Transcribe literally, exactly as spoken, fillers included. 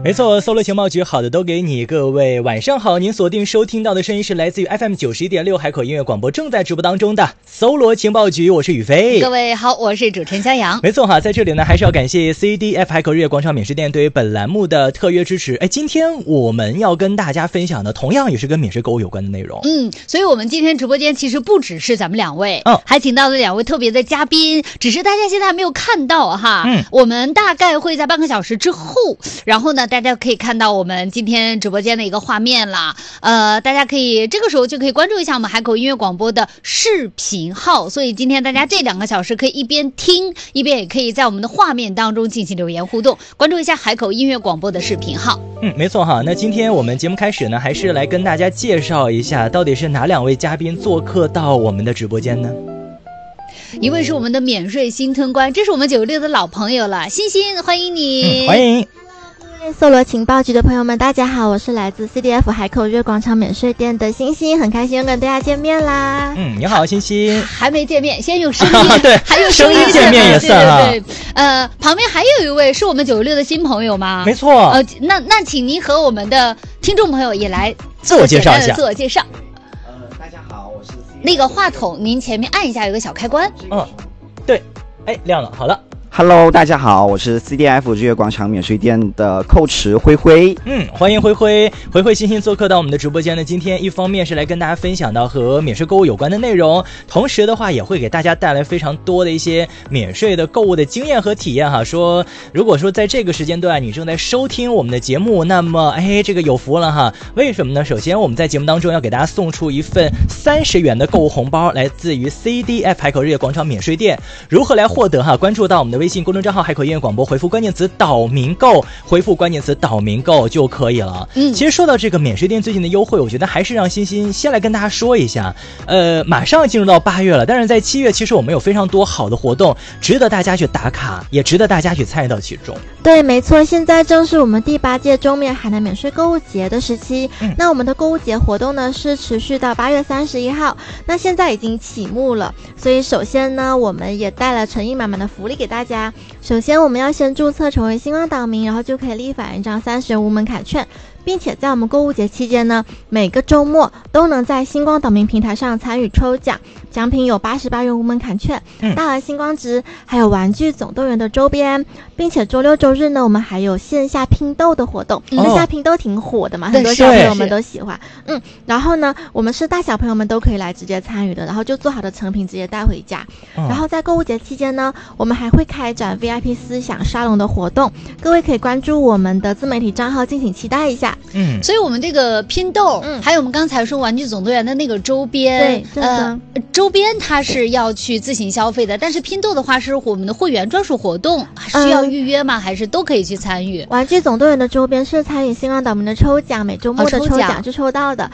没错，搜罗情报局好的都给你。各位晚上好，您锁定收听到的声音是来自于 F M 九十一点六海口音乐广播正在直播当中的搜罗情报局，我是宇飞。 各位好，我是主持人江阳。 没错哈，在这里呢还是要感谢 C D F 海口日月广场免税店对于本栏目的特约支持。哎，今天我们要跟大家分享的同样也是跟免税购物有关的内容。 嗯，所以我们今天直播间其实不只是咱们两位， 嗯， 还请到了两位特别的嘉宾，只是大家现在还没有看到哈。 嗯， 我们大概会在半个小时之后，然后呢，大家可以看到我们今天直播间的一个画面啦。呃，大家可以这个时候就可以关注一下我们海口音乐广播的视频号。所以今天大家这两个小时可以一边听，一边也可以在我们的画面当中进行留言互动。关注一下海口音乐广播的视频号。 嗯，没错哈。那今天我们节目开始呢，还是来跟大家介绍一下，到底是哪两位嘉宾做客到我们的直播间呢？ 一位是我们的免税新吞官，这是我们九六的老朋友了，欣欣，欢迎你。 嗯，欢迎。 搜罗情报局的朋友们，大家好，我是来自 C D F 海口日月广场免税店的欣欣，很开心又跟大家见面啦。 嗯，你好，欣欣。 还没见面，先用声音， 对， 还有声音见面也算哈。 对对对，呃，旁边还有一位是我们九六的新朋友吗？ 没错。 呃，那那请您和我们的听众朋友也来自我介绍一下。 自我介绍。 呃，大家好，我是 C D F 那个话筒，您前面按一下，有个小开关。 嗯，对，哎，亮了，好了。 Hello， 大家好，我是 C D F 日月广场免税店的寇池灰灰。 嗯，欢迎灰灰，灰灰欣欣做客到我们的直播间呢。今天一方面是来跟大家分享到和免税购物有关的内容，同时的话也会给大家带来非常多的一些免税的购物的经验和体验哈。说如果说在这个时间段你正在收听我们的节目，那么哎这个有福了哈。为什么呢？首先我们在节目当中要给大家送出一份三十元的购物红包，来自于 C D F 海口日月广场免税店。如何来获得哈？关注到我们的微信公众账号海口音乐广播，回复关键词岛民购，回复关键词岛民购就可以了。嗯，其实说到这个免税店最近的优惠，我觉得还是让欣欣先来跟大家说一下。呃，马上进入到八月了，但是在七月其实我们有非常多好的活动，值得大家去打卡，也值得大家去参与到其中。 对，没错，现在正是我们第八届中免海南免税购物节的时期。嗯，那我们的购物节活动呢是持续到八月三十一号，那现在已经启幕了，所以首先呢，我们也带了诚意满满的福利给大家。首先我们要先注册成为星光岛民，然后就可以立返一张三十元无门槛券，并且在我们购物节期间呢，每个周末都能在星光岛民平台上参与抽奖，奖品有八十八元无门槛券、嗯、大额星光值，还有玩具总动员的周边，并且周六周日呢，我们还有线下拼豆的活动。线下拼豆挺火的嘛，很多小朋友们都喜欢。嗯，然后呢，我们是大小朋友们都可以来直接参与的，然后就做好的成品直接带回家。嗯、然后在购物节期间呢，我们还会开展 V I P 思想沙龙的活动，各位可以关注我们的自媒体账号，敬请期待一下。 嗯，所以我们这个拼豆，嗯，还有我们刚才说玩具总动员的那个周边， 对， 呃，周边它是要去自行消费的，但是拼豆的话是我们的会员专属活动，需要预约吗？嗯、还是都可以去参与？ 玩具总动员的周边是参与星光岛民的抽奖，每周末的抽奖就抽到的。